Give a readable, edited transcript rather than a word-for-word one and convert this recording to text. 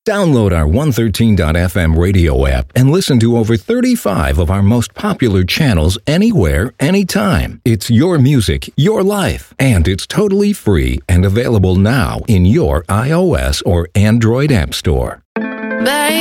Download our 113.fm radio app and listen to over 35 of our most popular channels anywhere, anytime. It's your music, your life, and it's totally free and available now in your iOS or Android app store. Baby.